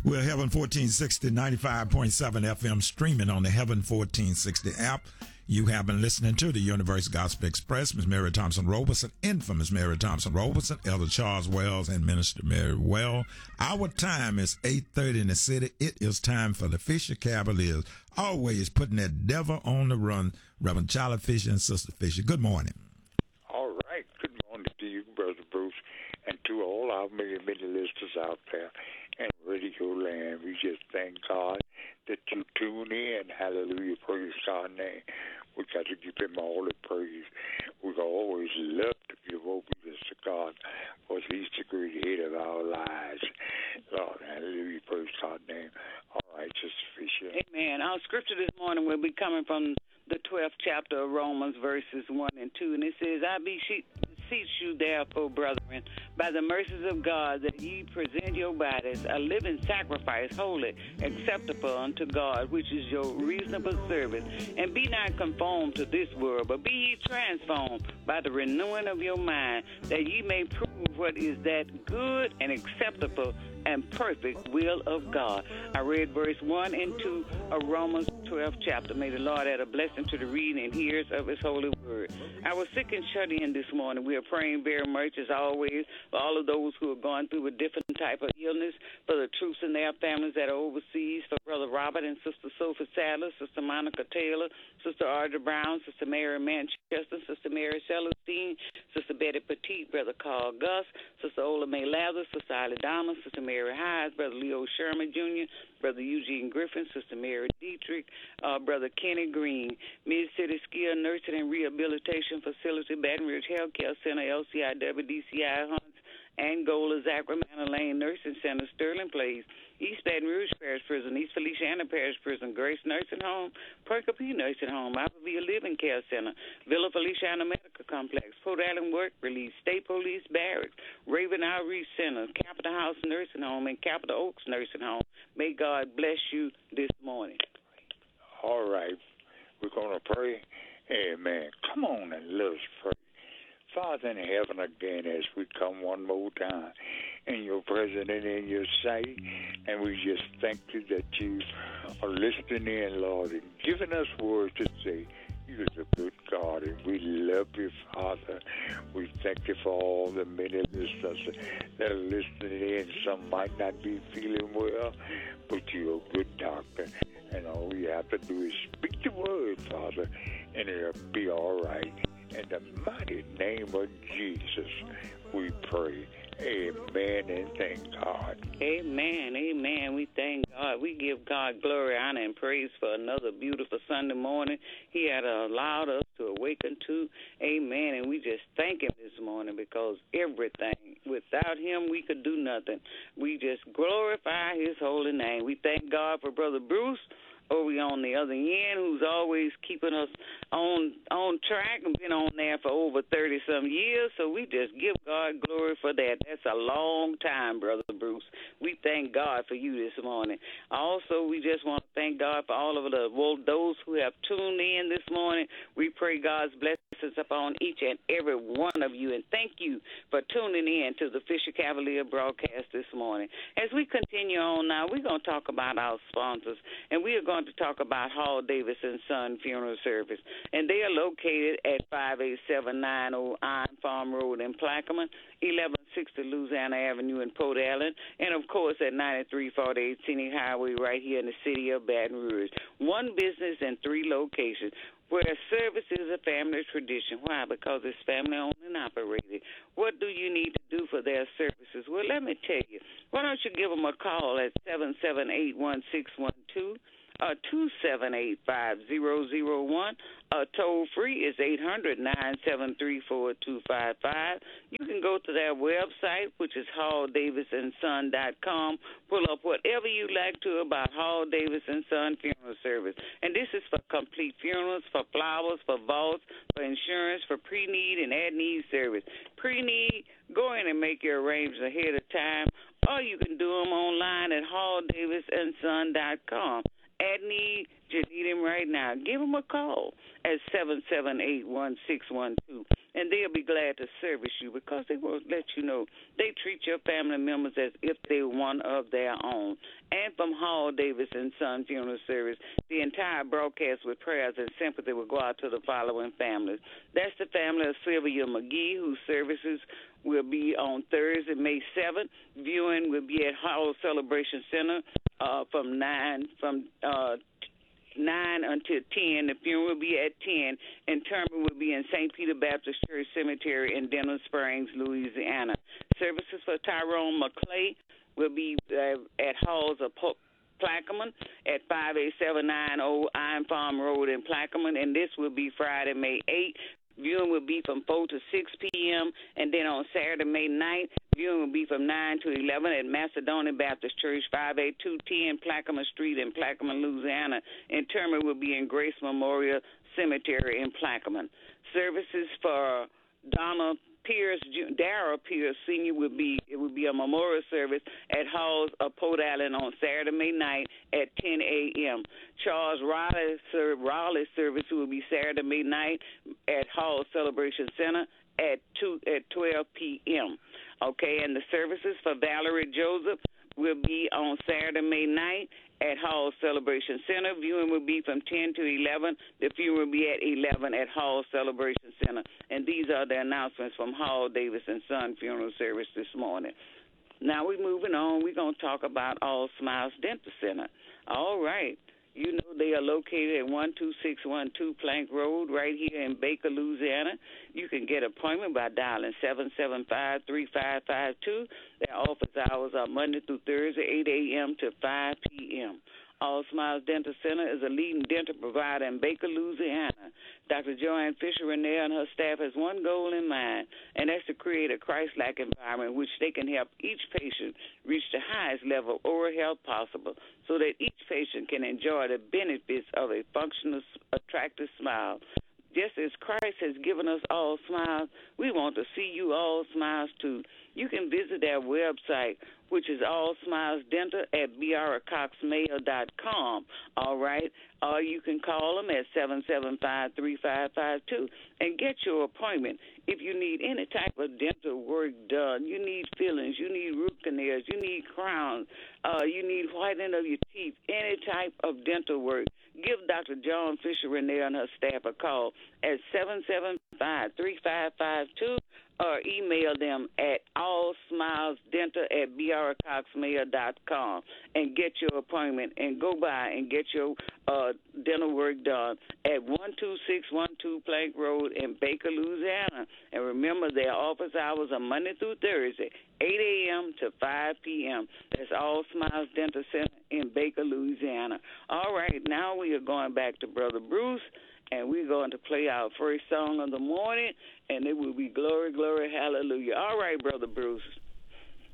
We're Heaven 1460, 95.7 FM, streaming on the Heaven 1460 app. You have been listening to the Universal Gospel Express. Ms. Mary Thompson Roberson, infamous Mary Thompson Roberson, Elder Charles Wells, and Minister Mary Well. Our time is 8:30 in the city. It is time for the Fisher Cavaliers. Always putting that devil on the run. Reverend Charlie Fisher and Sister Fisher. Good morning. All right. Good morning to you, Brother Bruce, and to all our many listeners out there in Radio Land. We just thank God that you tune in. Hallelujah. Praise God's name. We got to give him all the praise. We always love to give obedience to God, because he's the great head of our lives. Lord, hallelujah. Praise God's name. All right, Sister Fisher. Amen. Our scripture this morning will be coming from the 12th chapter of Romans, verses 1 and 2. And it says, I beseech you, therefore, brethren, by the mercies of God, that ye present your bodies a living sacrifice, holy, acceptable unto God, which is your reasonable service. And be not conformed to this world, but be ye transformed by the renewing of your mind, that ye may prove what is that good and acceptable and perfect will of God. I read verse 1 and 2 of Romans 12th chapter. May the Lord add a blessing to the reading and hearers of his holy word. I was sick and shut in this morning. We are praying very much, as always, for all of those who are going through a different type of illness, for the troops and their families that are overseas, for Brother Robert and Sister Sophie Sadler, Sister Monica Taylor, Sister Audrey Brown, Sister Mary Manchester, Sister Mary Celestine, Sister Betty Petit, Brother Carl Gus, Sister Ola May Lather, Sister Isla Dama, Sister Mary Hyde, Brother Leo Sherman Jr., Brother Eugene Griffin, Sister Mary Dietrich, Brother Kenny Green, Mid-City Skilled Nursing and Rehabilitation Facility, Baton Rouge Healthcare Center, LCIW, DCI Hunts, Angola, Sacramento Lane Nursing Center, Sterling Place, East Baton Rouge Parish Prison, East Feliciana Parish Prison, Grace Nursing Home, Perkapee Nursing Home, Iberville Living Care Center, Villa Feliciana Medical Complex, Port Allen Work Release, State Police Barracks, Raven Outreach Center, Capitol House Nursing Home, and Capitol Oaks Nursing Home. May God bless you this morning. All right. We're going to pray. Amen. Come on and let us pray. Father in heaven, again, as we come one more time in your presence and in your sight, and we just thank you that you are listening in, Lord, and giving us words to say. You're a good God, and we love you, Father. We thank you for all the many listeners that are listening in. Some might not be feeling well, but you're a good doctor, and all we have to do is speak the word, Father, and it'll be all right. In the mighty name of Jesus, we pray. Amen, and thank God. Amen, amen. We thank God. We give God glory, honor, and praise for another beautiful Sunday morning He had allowed us to awaken to. Amen, and we just thank Him this morning, because everything, without Him, we could do nothing. We just glorify His holy name. We thank God for Brother Bruce over on the other end, who's always keeping us on track and been on there for over 30-some years. So we just give God glory for that. That's a long time, Brother Bruce. We thank God for you this morning. Also, we just want to thank God for all of those who have tuned in this morning. We pray God's blessings upon each and every one of you, and thank you for tuning in to the Fisher Cavalier broadcast this morning. As we continue on now, we're going to talk about our sponsors, and we are going to talk about Hall Davis and Son Funeral Service, and they are located at 58790 Iron Farm Road in Plaquemine, 1160 Louisiana Avenue in Port Allen, and of course at 9348 Scenic Highway right here in the city of Baton Rouge. One business and 3 locations, where service is a family tradition. Why? Because it's family owned and operated. What do you need to do for their services? Well, let me tell you. Why don't you give them a call at 778-1612 or 278-5001. Toll free is 800-973-4255. You can go to their website, which is HallDavisandSon.com. Pull up whatever you like to about Hall Davis and Son Funeral Service. And this is for complete funerals, for flowers, for vaults, for insurance, for pre-need and ad-need service. Pre-need, go in and make your arrangements ahead of time, or you can do them online at HallDavisandSon.com. Ad-need, you need him right now. Give him a call at 778-1612. and they'll be glad to service you because they will let you know they treat your family members as if they were one of their own. And from Hall Davis and Son Funeral Service, the entire broadcast with prayers and sympathy will go out to the following families. That's the family of Sylvia McGee, whose services will be on Thursday, May 7th. Viewing will be at Hall Celebration Center from 9 until 10. The funeral will be at 10. Interment will be in St. Peter Baptist Church Cemetery in Denham Springs, Louisiana. Services for Tyrone McClay will be at Halls of Plaquemine at 58790 Iron Farm Road in Plaquemine, and this will be Friday, May 8th. Viewing will be from 4 to 6 p.m., and then on Saturday, May 9th, viewing will be from 9 to 11 at Macedonia Baptist Church, 58210 Plaquemine Street in Plaquemine, Louisiana. Interment will be in Grace Memorial Cemetery in Plaquemine. Services for Darrell Pierce Sr. will be a memorial service at Halls of Port Island on Saturday, May 9th at 10 a.m. Charles Raleigh service will be Saturday, May 9th at Hall Celebration Center at 12 p.m. Okay, and the services for Valerie Joseph will be on Saturday, May 9th at Hall Celebration Center. Viewing will be from 10 to 11. The funeral will be at 11 at Hall Celebration Center. And these are the announcements from Hall Davis and Son Funeral Service this morning. Now we're moving on. We're going to talk about All Smiles Dental Center. All right. You know they are located at 12612 Plank Road right here in Baker, Louisiana. You can get an appointment by dialing 775-3552. Their office hours are Monday through Thursday, 8 a.m. to 5 p.m. All Smiles Dental Center is a leading dental provider in Baker, Louisiana. Dr. Joanne Fisher-Renell and her staff has one goal in mind, and that's to create a Christ-like environment in which they can help each patient reach the highest level of oral health possible so that each patient can enjoy the benefits of a functional, attractive smile. Just as Christ has given us all smiles, we want to see you all smiles too. You can visit their website, which is allsmilesdental at briaracoxmail.com, all right? Or you can call them at 775-3552 and get your appointment. If you need any type of dental work done, you need fillings, you need root canals, you need crowns, you need whitening of your teeth, any type of dental work, give Dr. John Fisher-Renell and her staff a call at 775-3552 or email them at allsmilesdental@briaracoxmail.com and get your appointment and go by and get your dental work done at 12612 Plank Road in Baker, Louisiana. And remember, their office hours are Monday through Thursday, 8 a.m. to 5 p.m. That's All Smiles Dental Center in Baker, Louisiana. All right, now we are going back to Brother Bruce, and we're going to play our first song of the morning, and it will be Glory, Glory, Hallelujah. All right, Brother Bruce.